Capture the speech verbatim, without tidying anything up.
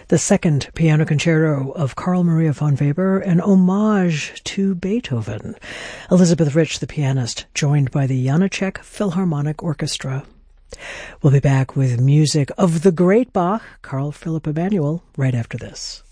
the second piano concerto of Carl Maria von Weber, an homage to Beethoven. Elizabeth Rich, the pianist, joined by the Janáček Philharmonic Orchestra. We'll be back with music of the great Bach, Carl Philipp Emanuel, right after this.